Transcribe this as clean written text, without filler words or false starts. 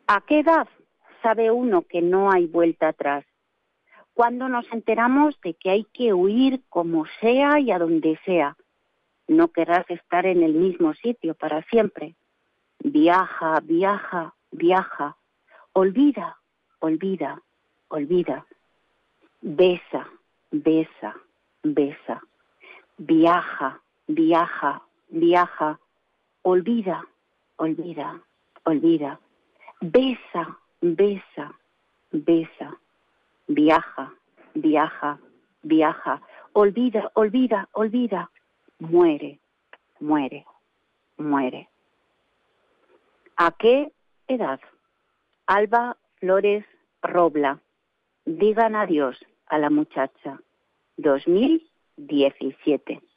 ¿A qué edad sabe uno que no hay vuelta atrás? Cuando nos enteramos de que hay que huir como sea y a donde sea. No querrás estar en el mismo sitio para siempre. Viaja, viaja, viaja. Olvida, olvida, olvida. Besa, besa, besa. Viaja, viaja, viaja. Olvida, olvida, olvida. Besa, besa, besa. Viaja, viaja, viaja. Olvida, olvida, olvida. Muere, muere, muere. ¿A qué edad? Alba Flores Robla. Digan adiós a la muchacha. 2017.